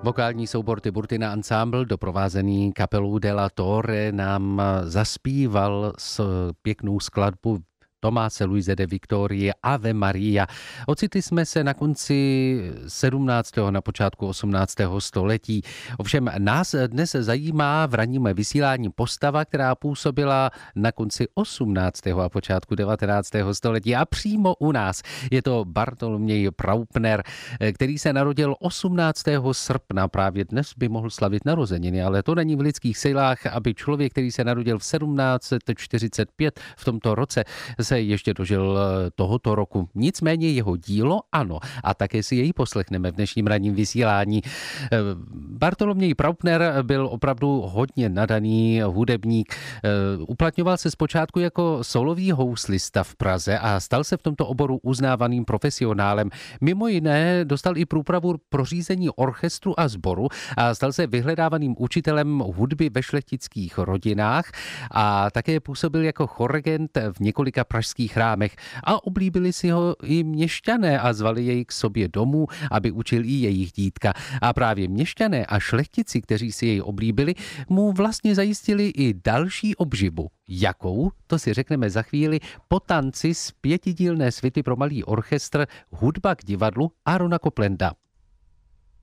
Vokální soubor Tiburtina Ensemble, doprovázený kapelou de la Torre, nám zaspíval s pěknou skladbu Tomáse Luise de Victorie Ave Maria. Ocitli jsme se na konci 17. na počátku 18. století. Ovšem nás dnes zajímá v ranním vysílání postava, která působila na konci 18. a počátku 19. století a přímo u nás. Je to Bartoloměj Praupner, který se narodil 18. srpna. Právě dnes by mohl slavit narozeniny, ale to není v lidských silách, aby člověk, který se narodil v 1745 v tomto roce, se ještě dožil tohoto roku. Nicméně jeho dílo ano, a také si jej poslechneme v dnešním ranním vysílání. Bartoloměj Praupner byl opravdu hodně nadaný hudebník. Uplatňoval se zpočátku jako solový houslista v Praze a stal se v tomto oboru uznávaným profesionálem. Mimo jiné dostal i průpravu pro řízení orchestru a sboru a stal se vyhledávaným učitelem hudby ve šlechtických rodinách a také působil jako chorregent v několika pražských chrámech a oblíbili si ho i měšťané a zvali jej k sobě domů, aby učil i jejich dítka. A právě měšťané a šlechtici, kteří si jej oblíbili, mu vlastně zajistili i další obživu. Jakou? To si řekneme za chvíli po tanci z 5dílné suity pro malý orchestr Hudba k divadlu Arona Koplenda.